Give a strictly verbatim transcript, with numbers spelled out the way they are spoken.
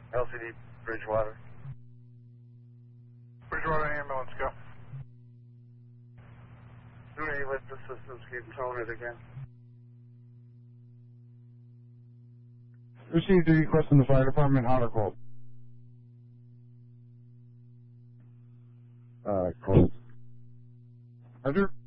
L C D, Bridgewater. Bridgewater ambulance, go. Three with assistance, keep towing it again. Received a request from the fire department, hot or cold? Uh, cold. Roger.